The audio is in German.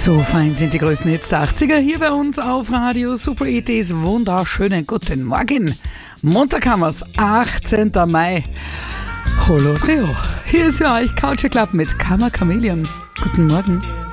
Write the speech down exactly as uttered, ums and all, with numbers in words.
So fein sind die größten Hits der achtziger hier bei uns auf Radio Super E Ts. Wunderschönen guten Morgen. Montag haben wir's, achtzehnter Mai. Hallo Trio. Hier ist für euch Couch Club mit Kammer Chameleon. Guten Morgen.